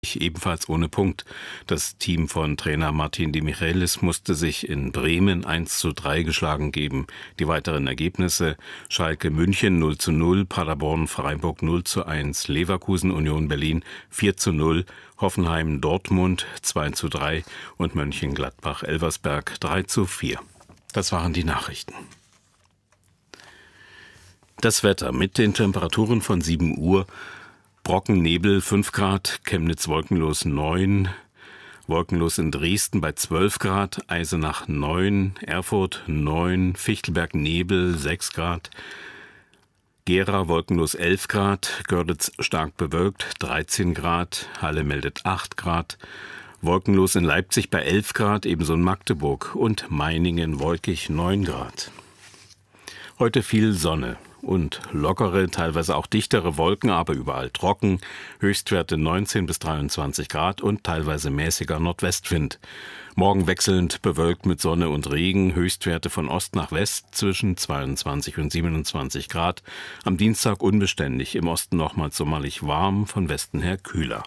ebenfalls ohne Punkt. Das Team von Trainer Martin de Michelis musste sich in Bremen 1:3 geschlagen geben. Die weiteren Ergebnisse: Schalke München 0:0, Paderborn Freiburg 0:1, Leverkusen Union Berlin 4:0, Hoffenheim Dortmund 2:3 und Mönchengladbach Elversberg 3:4. Das waren die Nachrichten. Das Wetter mit den Temperaturen von 7 Uhr. Brockennebel 5 Grad, Chemnitz wolkenlos 9, wolkenlos in Dresden bei 12 Grad, Eisenach 9, Erfurt 9, Fichtelberg Nebel 6 Grad, Gera wolkenlos 11 Grad, Görlitz stark bewölkt 13 Grad, Halle meldet 8 Grad, wolkenlos in Leipzig bei 11 Grad, ebenso in Magdeburg und Meiningen wolkig 9 Grad. Heute viel Sonne und lockere, teilweise auch dichtere Wolken, aber überall trocken. Höchstwerte 19 bis 23 Grad und teilweise mäßiger Nordwestwind. Morgen wechselnd bewölkt mit Sonne und Regen. Höchstwerte von Ost nach West zwischen 22 und 27 Grad. Am Dienstag unbeständig, im Osten nochmals sommerlich warm, von Westen her kühler.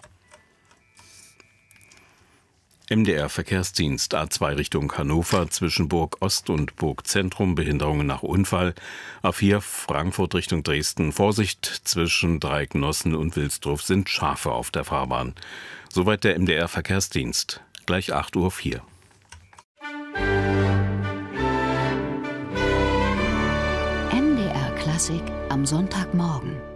MDR Verkehrsdienst A2 Richtung Hannover zwischen Burg Ost und Burg Zentrum, Behinderungen nach Unfall. A4 Frankfurt Richtung Dresden, Vorsicht zwischen Dreiecknossen und Wilsdruf sind Schafe auf der Fahrbahn. Soweit der MDR Verkehrsdienst. Gleich 8:04 Uhr. MDR Klassik am Sonntagmorgen.